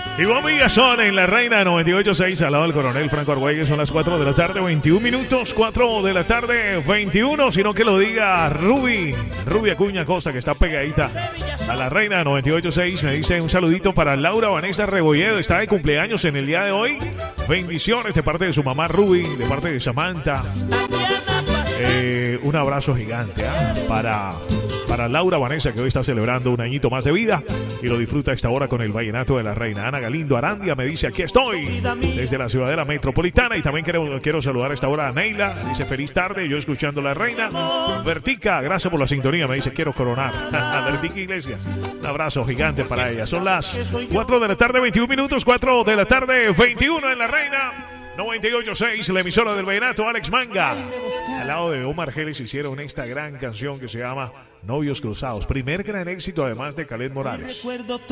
Ivonne Villazón en La Reina 98.6 al lado del Coronel Franco Argüelles. Son las 4 de la tarde, 21 minutos. 4 de la tarde, 21. Sino que lo diga Ruby Acuña Costa, que está pegadita a La Reina 98.6. Me dice un saludito para Laura Vanessa Rebolledo. Está de cumpleaños en el día de hoy. Bendiciones de parte de su mamá Ruby, de parte de Samantha. Un abrazo gigante para Laura Vanessa, que hoy está celebrando un añito más de vida y lo disfruta a esta hora con el vallenato de La Reina. Ana Galindo Arandia me dice: aquí estoy desde la ciudadela metropolitana. Y también quiero saludar a esta hora a Neila. Dice: feliz tarde, yo escuchando La Reina. Vertica, gracias por la sintonía, me dice: quiero coronar. Vertica Iglesias, un abrazo gigante para ella. Son las 4 de la tarde, 21 minutos. 4 de la tarde, 21 en La Reina 98.6, la emisora del vallenato. Alex Manga, al lado de Omar Geles, hicieron esta gran canción que se llama Novios Cruzados. Primer gran éxito, además de Caled Morales.